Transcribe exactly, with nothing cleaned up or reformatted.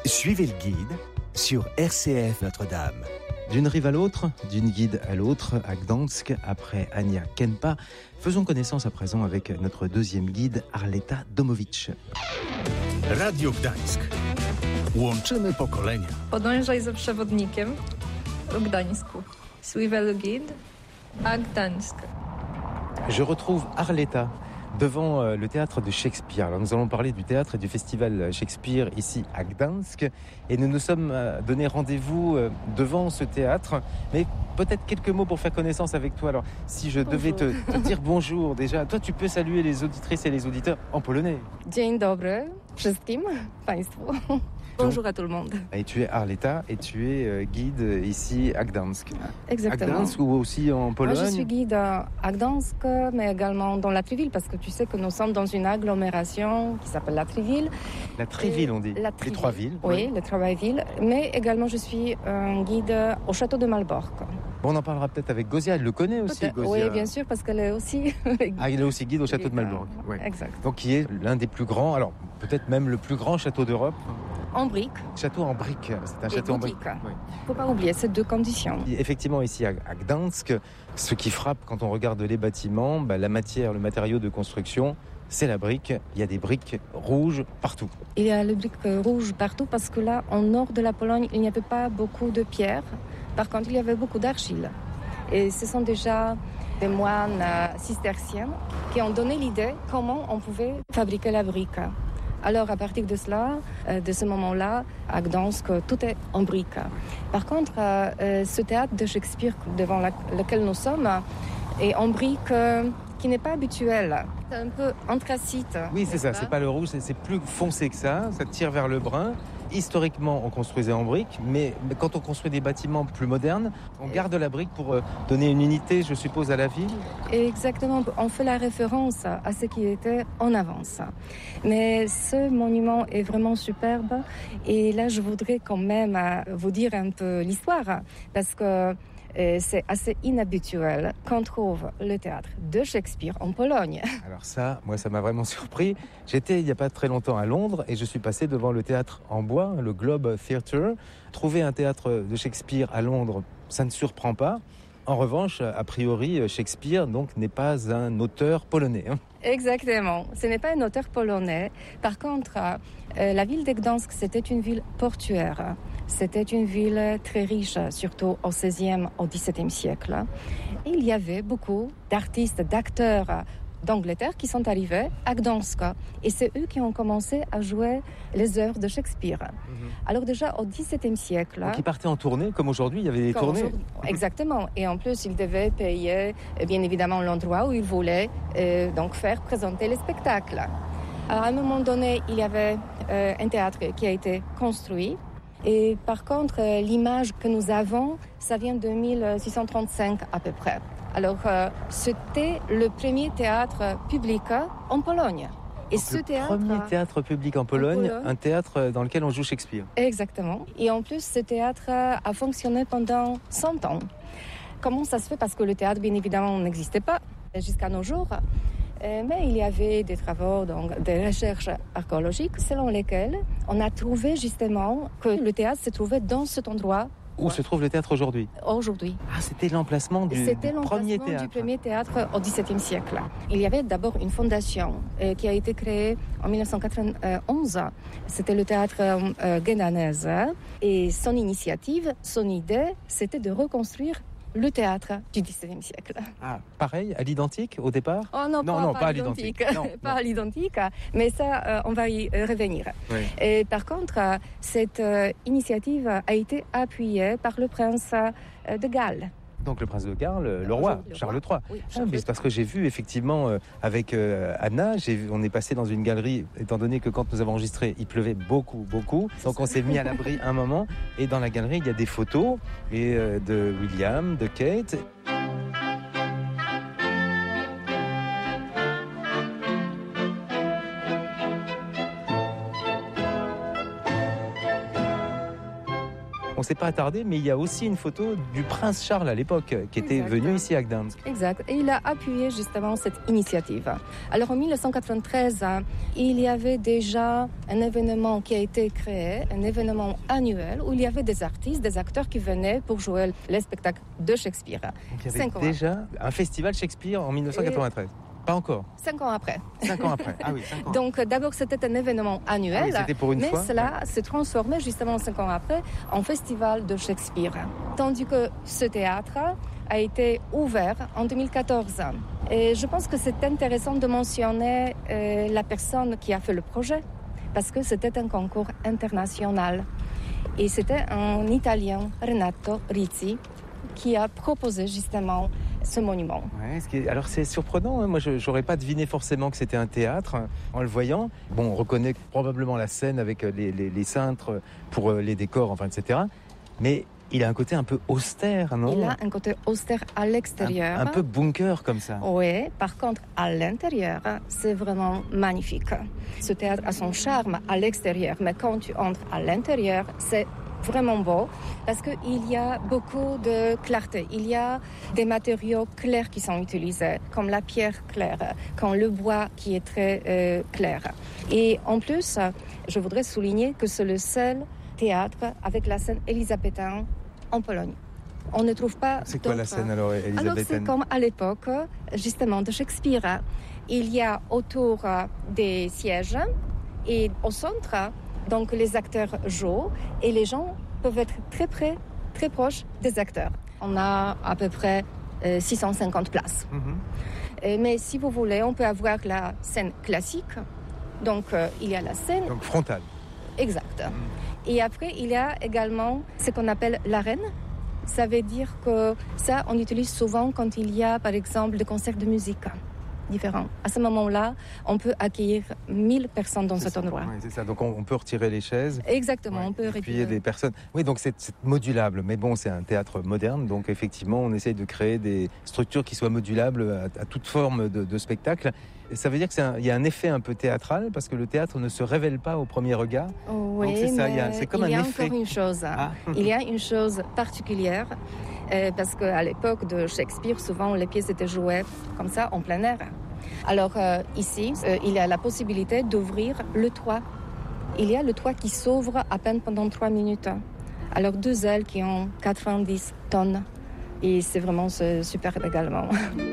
Suivez le guide sur R C F Notre-Dame. D'une rive à l'autre, d'une guide à l'autre, à Gdansk, après Ania Kempa, faisons connaissance à présent avec notre deuxième guide, Arleta Domowicz. Radio Gdańsk. Łączymy pokolenia. Podążaj za przewodnikiem w Gdańsku. Suivez le guide à Gdańsk. Je retrouve Arleta devant euh, le théâtre de Shakespeare. Alors, nous allons parler du théâtre et du festival Shakespeare ici à Gdansk. Et nous nous sommes euh, donné rendez-vous euh, devant ce théâtre. Mais peut-être quelques mots pour faire connaissance avec toi. Alors, si je bonjour. devais te, te dire bonjour déjà, toi tu peux saluer les auditrices et les auditeurs en polonais. Dzień dobry wszystkim państwu. Bonjour à tout le monde. Et tu es Arleta et tu es euh, guide ici à Gdansk. Exactement. À Gdansk ou aussi en Pologne? Moi, je suis guide à Gdansk, mais également dans la Triville, parce que tu sais que nous sommes dans une agglomération qui s'appelle la Triville. La Triville, on dit. La les trois villes. Oui, oui, les trois villes. Mais également, je suis un guide au château de Malbork. Bon, on en parlera peut-être avec Gozia. Elle le connaît aussi, Gozia. Oui, bien sûr, parce qu'elle est aussi... ah, il est aussi guide au château de Malbork. Oui. Exact. Donc, qui est l'un des plus grands, alors peut-être même le plus grand château d'Europe. En briques. Château en briques, c'est un château et en briques. Il ne faut pas oublier ces deux conditions. Effectivement, ici à Gdansk, ce qui frappe quand on regarde les bâtiments, bah, la matière, le matériau de construction, c'est la brique. Il y a des briques rouges partout. Il y a les briques rouges partout parce que là, au nord de la Pologne, il n'y avait pas beaucoup de pierres. Par contre, il y avait beaucoup d'argile. Et ce sont déjà des moines cisterciens qui ont donné l'idée comment on pouvait fabriquer la brique. Alors, à partir de cela, de ce moment-là, à Gdansk, tout est en briques. Par contre, ce théâtre de Shakespeare devant lequel nous sommes est en briques qui n'est pas habituel. C'est un peu anthracite. Oui, c'est ça. C'est pas le rouge, c'est plus foncé que ça. Ça tire vers le brun. Historiquement, on construisait en briques, mais quand on construit des bâtiments plus modernes, on garde la brique pour donner une unité, je suppose, à la ville. Exactement. On fait la référence à ce qui était en avance. Mais ce monument est vraiment superbe. Et là, je voudrais quand même vous dire un peu l'histoire, parce que et c'est assez inhabituel qu'on trouve le théâtre de Shakespeare en Pologne. Alors ça, moi, ça m'a vraiment surpris. J'étais il n'y a pas très longtemps à Londres et je suis passé devant le théâtre en bois, le Globe Theatre. Trouver un théâtre de Shakespeare à Londres, ça ne surprend pas. En revanche, a priori, Shakespeare donc, n'est pas un auteur polonais. Hein. Exactement. Ce n'est pas un auteur polonais. Par contre, euh, la ville de Gdansk, c'était une ville portuaire. C'était une ville très riche, surtout au seizième, au dix-septième siècle. Et il y avait beaucoup d'artistes, d'acteurs d'Angleterre qui sont arrivés à Gdansk. Et c'est eux qui ont commencé à jouer les œuvres de Shakespeare. Mm-hmm. Alors déjà au dix-septième siècle... Donc ils partaient en tournée, comme aujourd'hui, il y avait des tournées. Exactement. Et en plus, ils devaient payer, bien évidemment, l'endroit où ils voulaient euh, donc faire présenter les spectacles. Alors, à un moment donné, il y avait euh, un théâtre qui a été construit. Et par contre, euh, l'image que nous avons, ça vient de mille six cent trente-cinq à peu près. Alors, euh, c'était le premier théâtre public en Pologne. Et ce le théâtre, premier théâtre public en Pologne, en Pologne, un théâtre dans lequel on joue Shakespeare. Exactement. Et en plus, ce théâtre a fonctionné pendant cent ans. Comment ça se fait? Parce que le théâtre, bien évidemment, n'existait pas jusqu'à nos jours. Mais il y avait des travaux, donc des recherches archéologiques, selon lesquelles on a trouvé justement que le théâtre se trouvait dans cet endroit. Où ouais. se trouve le théâtre aujourd'hui? Aujourd'hui. Ah, c'était l'emplacement du, c'était du l'emplacement premier théâtre. du premier théâtre au dix-septième siècle. Il y avait d'abord une fondation euh, qui a été créée en mille neuf cent quatre-vingt-onze. C'était le théâtre euh, Gdańsk. Et son initiative, son idée, c'était de reconstruire le théâtre du dix-septième siècle. Ah, pareil, à l'identique au départ? Oh non, non, pas, non, pas, pas à l'identique. l'identique. Non, pas non. à l'identique, mais ça, euh, on va y euh, revenir. Oui. Et par contre, euh, cette euh, initiative a été appuyée par le prince euh, de Galles. Donc le prince de Galles, le, le roi, le Charles trois. Oui, Charles ah, mais c'est parce que j'ai vu effectivement euh, avec euh, Anna, j'ai, on est passé dans une galerie, étant donné que quand nous avons enregistré, il pleuvait beaucoup, beaucoup. Donc on s'est mis à l'abri un moment. Et dans la galerie, il y a des photos et, euh, de William, de Kate. On ne s'est pas attardé, mais il y a aussi une photo du prince Charles à l'époque, qui était Exact. venu ici à Gdansk. Exact. Et il a appuyé justement cette initiative. Alors en dix-neuf cent quatre-vingt-treize, il y avait déjà un événement qui a été créé, un événement annuel où il y avait des artistes, des acteurs qui venaient pour jouer les spectacles de Shakespeare. Donc il y avait Cinq ans déjà un festival Shakespeare en dix-neuf cent quatre-vingt-treize. Pas encore. Cinq ans après. Cinq ans après. Ah oui, cinq ans. Donc d'abord c'était un événement annuel, Ah oui, c'était pour une mais fois. cela s'est transformé justement cinq ans après en festival de Shakespeare. Tandis que ce théâtre a été ouvert en deux mille quatorze. Et je pense que c'est intéressant de mentionner euh, la personne qui a fait le projet, parce que c'était un concours international. Et c'était un Italien, Renato Rizzi, qui a proposé justement ce monument. Ouais, ce qui est- alors c'est surprenant, hein. Moi je n'aurais pas deviné forcément que c'était un théâtre hein, en le voyant. Bon, on reconnaît probablement la scène avec les, les, les cintres pour euh, les décors, enfin, et cetera. Mais il a un côté un peu austère, non? Il a un côté austère à l'extérieur. Un, un peu bunker comme ça. Oui, par contre, à l'intérieur, c'est vraiment magnifique. Ce théâtre a son charme à l'extérieur, mais quand tu entres à l'intérieur, c'est vraiment beau parce qu'il y a beaucoup de clarté. Il y a des matériaux clairs qui sont utilisés, comme la pierre claire, comme le bois qui est très euh, clair. Et en plus, je voudrais souligner que c'est le seul théâtre avec la scène élisabéthaine en Pologne. On ne trouve pas C'est quoi la d'autres. scène alors, Alors c'est élisabéthaine? comme à l'époque, justement, de Shakespeare. Il y a autour des sièges et au centre, donc les acteurs jouent et les gens peuvent être très près, très proches des acteurs. On a à peu près euh, six cent cinquante places. Mhm. Euh, mais si vous voulez, on peut avoir la scène classique. Donc euh, il y a la scène Donc frontal. exacte. Et après, il y a également ce qu'on appelle l'arène. Ça veut dire que ça, on utilise souvent quand il y a, par exemple, des concerts de musique différents. À ce moment-là, on peut accueillir mille personnes dans C'est cet ça. endroit. Ouais, c'est ça. Donc on, on peut retirer les chaises. Exactement, Ouais. on peut Et puis il y a récupérer. des personnes. Oui, donc c'est, c'est modulable. Mais bon, c'est un théâtre moderne. Donc effectivement, on essaye de créer des structures qui soient modulables à, à toute forme de, de spectacle. Et ça veut dire qu'il y a un effet un peu théâtral parce que le théâtre ne se révèle pas au premier regard. Oui, Donc c'est ça, il y a- mais c'est comme il y un a effet. encore une chose. Ah. Il y a une chose particulière euh, parce qu'à l'époque de Shakespeare, souvent les pièces étaient jouées comme ça en plein air. Alors euh, ici, euh, il y a la possibilité d'ouvrir le toit. Il y a le toit qui s'ouvre à peine pendant trois minutes. Alors deux ailes qui ont quatre-vingt-dix tonnes et c'est vraiment c'est super également.